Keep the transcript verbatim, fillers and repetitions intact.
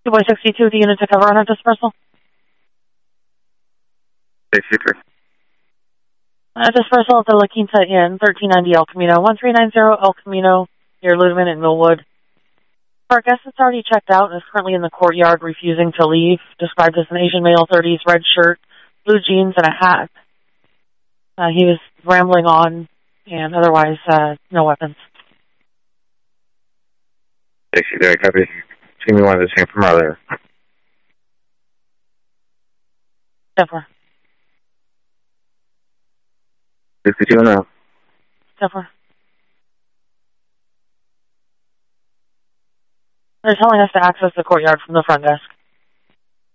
two by sixty-two, the unit to cover on a dispersal. sixty-three. Uh, dispersal at the La Quinta Inn, thirteen ninety El Camino, one three nine zero El Camino, near Ludeman at Millwood. Our guest is already checked out and is currently in the courtyard refusing to leave, described as an Asian male, thirties, red shirt, blue jeans, and a hat. Uh, he was rambling on, and otherwise, uh, no weapons. sixty-three, copy. Give me one of the same from earlier. Stepper. sixty-two now. Stepper. They're telling us to access the courtyard from the front desk.